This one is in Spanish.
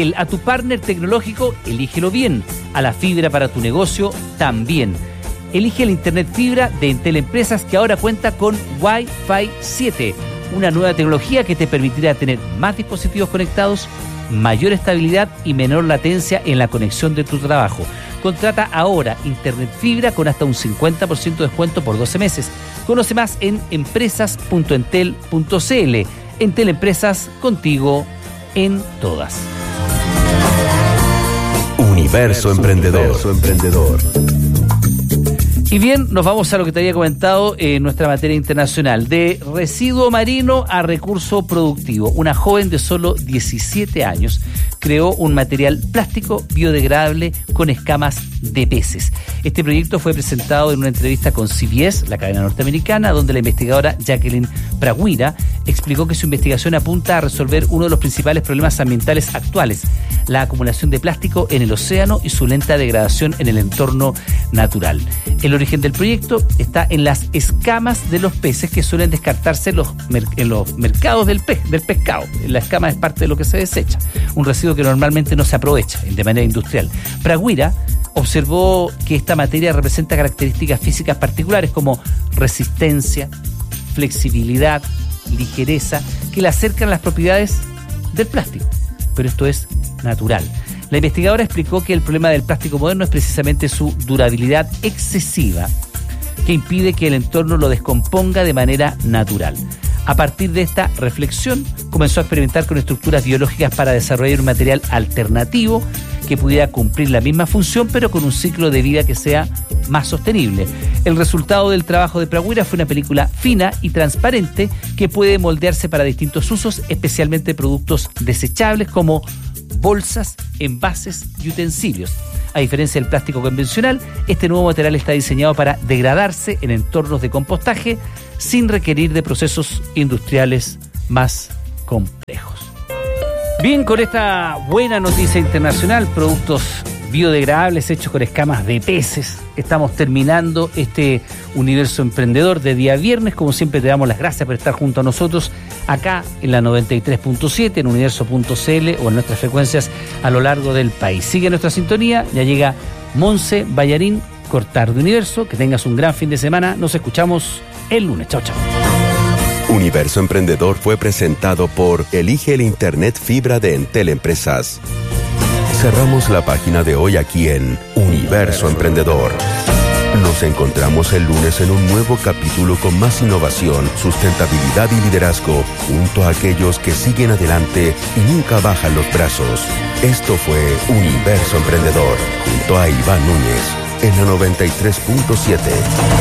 A tu partner tecnológico, elígelo bien. A la fibra para tu negocio, también. Elige el Internet Fibra de Entel Empresas, que ahora cuenta con Wi-Fi 7, una nueva tecnología que te permitirá tener más dispositivos conectados, mayor estabilidad y menor latencia en la conexión de tu trabajo. Contrata ahora Internet Fibra con hasta un 50% de descuento por 12 meses. Conoce más en empresas.entel.cl. Entel Empresas, contigo en todas. Universo Emprendedor. Y bien, nos vamos a lo que te había comentado en nuestra materia internacional. De residuo marino a recurso productivo. Una joven de solo 17 años creó un material plástico biodegradable con escamas de peces. Este proyecto fue presentado en una entrevista con CBS, la cadena norteamericana, donde la investigadora Jacqueline Praguira explicó que su investigación apunta a resolver uno de los principales problemas ambientales actuales, la acumulación de plástico en el océano y su lenta degradación en el entorno natural. El origen del proyecto está en las escamas de los peces que suelen descartarse en los mercados del pescado. La escama es parte de lo que se desecha, un residuo que normalmente no se aprovecha de manera industrial. Praguira observó que esta materia representa características físicas particulares como resistencia, flexibilidad, ligereza, que le acercan a las propiedades del plástico. Pero esto es natural. La investigadora explicó que el problema del plástico moderno es precisamente su durabilidad excesiva, que impide que el entorno lo descomponga de manera natural. A partir de esta reflexión, comenzó a experimentar con estructuras biológicas para desarrollar un material alternativo que pudiera cumplir la misma función, pero con un ciclo de vida que sea más sostenible. El resultado del trabajo de Praguira fue una película fina y transparente que puede moldearse para distintos usos, especialmente productos desechables como bolsas, envases y utensilios. A diferencia del plástico convencional, este nuevo material está diseñado para degradarse en entornos de compostaje sin requerir de procesos industriales más complejos. Bien, con esta buena noticia internacional, productos biodegradables hechos con escamas de peces, estamos terminando este Universo Emprendedor de día viernes. Como siempre, te damos las gracias por estar junto a nosotros acá en la 93.7, en universo.cl o en nuestras frecuencias a lo largo del país. Sigue nuestra sintonía, ya llega Monse Ballarín, Cortar de Universo. Que tengas un gran fin de semana. Nos escuchamos el lunes. Chao, chao. Universo Emprendedor fue presentado por Elige el Internet Fibra de Entel Empresas. Cerramos la página de hoy aquí en Universo Emprendedor. Nos encontramos el lunes en un nuevo capítulo con más innovación, sustentabilidad y liderazgo, junto a aquellos que siguen adelante y nunca bajan los brazos. Esto fue Universo Emprendedor, junto a Iván Núñez, en la 93.7.